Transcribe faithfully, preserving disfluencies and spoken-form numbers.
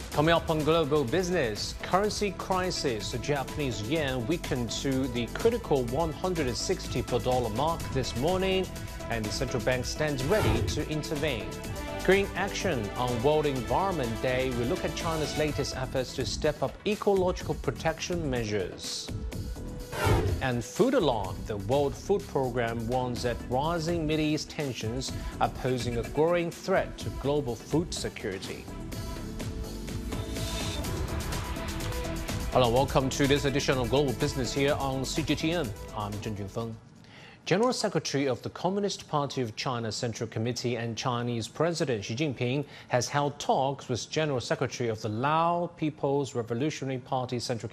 Coming up on Global Business, currency crisis. The Japanese yen weakened to the critical one hundred sixty per dollar mark this morning, and the central bank stands ready to intervene. Green action on World Environment Day. We look at China's latest efforts to step up ecological protection measures. And food alarm. The World Food Programme warns that rising Mideast tensions are posing a growing threat to global food security. Hello, welcome to this edition of Global Business here on C G T N. I'm Zheng Junfeng. General Secretary of the Communist Party of China Central Committee and Chinese President Xi Jinping has held talks with General Secretary of the Lao People's Revolutionary Party Central